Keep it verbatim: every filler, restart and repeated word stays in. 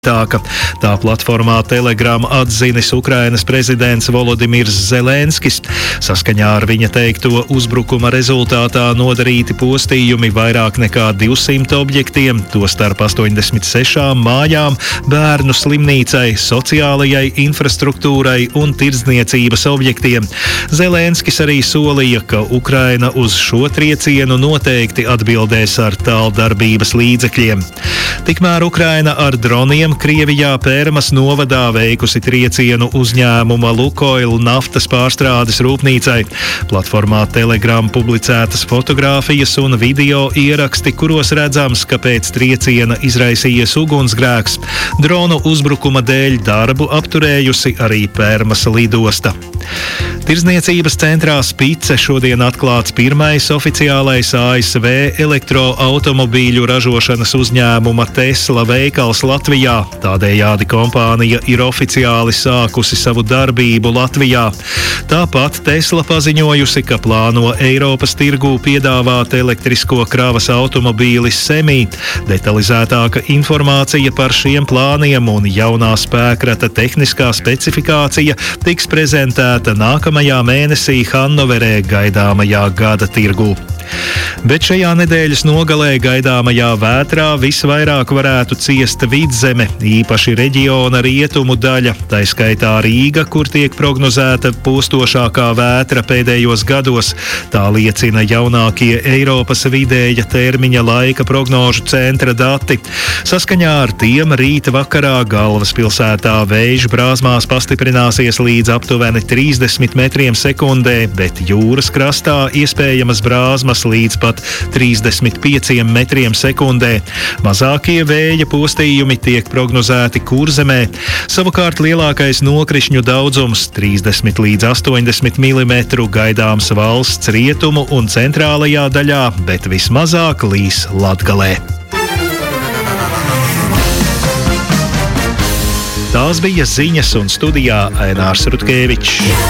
Tā platformā Telegram atzinis Ukrainas prezidents Volodimirs Zelenskis. Saskaņā ar viņa teikto uzbrukuma rezultātā nodarīti postījumi vairāk nekā divsimt objektiem, tostarp astoņdesmit sešām mājām, bērnu slimnīcai, sociālajai infrastruktūrai un tirdzniecības objektiem. Zelenskis arī solīja, ka Ukraina uz šo triecienu noteikti atbildēs ar tāldarbības līdzekļiem. Tikmēr Ukraina ar droniem Krievijā Pērmas novadā veikusi triecienu uzņēmuma Lukoil naftas pārstrādes rūpnīcai. Platformā Telegram publicētas fotogrāfijas un video ieraksti, kuros redzams, ka pēc trieciena izraisījies ugunsgrēks. Dronu uzbrukuma dēļ darbu apturējusi arī Pērmas lidosta. Tirdzniecības centrā Spice šodien atklāts pirmais oficiālais A S V elektroautomobīļu ražošanas uzņēmuma Tesla veikals Latvijā. Tādējādi kompānija ir oficiāli sākusi savu darbību Latvijā. Tāpat Tesla paziņojusi, ka plāno Eiropas tirgū piedāvāt elektrisko kravas automobīli Semi. Detalizētāka informācija par šiem plāniem un jaunā spēkrata tehniskā specifikācija tiks prezentēta nākamajā mēnesī Hannoverē gaidāmajā gada tirgū. Bet šajā nedēļas nogalē gaidāmajā vētrā visvairāk varētu ciest Vidzeme, īpaši reģiona rietumu daļa, tai skaitā Rīga, kur tiek prognozēta postošākā vētra pēdējos gados. Tā liecina jaunākie Eiropas vidēja termiņa laika prognožu centra dati. Saskaņā ar tiem rīta vakarā galvaspilsētā vējš brāzmās pastiprināsies līdz aptuveni trīsdesmit metriem sekundē, bet jūras krastā iespējamas brāzmas līdz pat trīsdesmit pieciem metriem sekundē. Mazākie vēja postījumi tiek prognozēti Kurzemē. Savukārt lielākais nokrišņu daudzums - trīsdesmit līdz astoņdesmit milimetru gaidāms valsts rietumu un centrālajā daļā, bet vismazāk līs Latgalē. Tās bija ziņas un studijā Ainārs Rutkevičs.